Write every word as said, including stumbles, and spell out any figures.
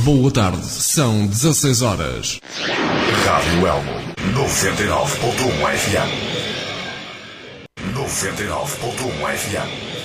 Boa tarde, são dezasseis horas. Rádio Elmo, noventa e nove ponto um F M. noventa e nove ponto um F M.